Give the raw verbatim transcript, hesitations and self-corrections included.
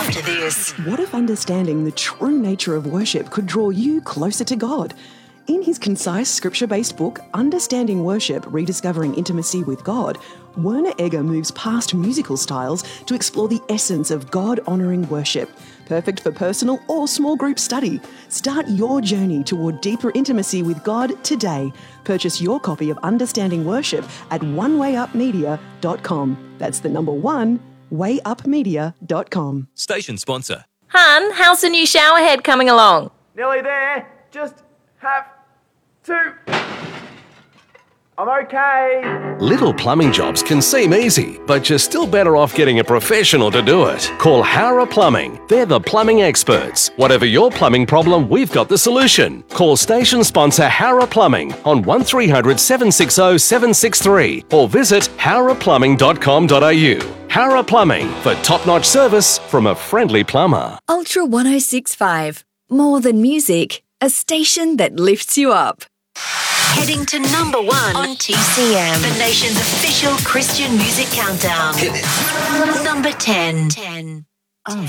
after this. What if understanding the true nature of worship could draw you closer to God? In his concise scripture-based book, Understanding Worship, Rediscovering Intimacy with God, Werner Egger moves past musical styles to explore the essence of God-honouring worship. Perfect for personal or small group study. Start your journey toward deeper intimacy with God today. Purchase your copy of Understanding Worship at one way up media dot com. That's the number one, way up media dot com. Station sponsor. Hun, how's the new shower head coming along? Nearly there. Just have to. I'm okay. Little plumbing jobs can seem easy, but you're still better off getting a professional to do it. Call Hara Plumbing. They're the plumbing experts. Whatever your plumbing problem, we've got the solution. Call station sponsor Hara Plumbing on one three hundred, seven six zero, seven six three or visit hara plumbing dot com dot a u. Hara Plumbing, for top-notch service from a friendly plumber. Ultra one oh six point five. More than music, a station that lifts you up. Heading to number one on T C M, the nation's official Christian music countdown. Number ten. ten.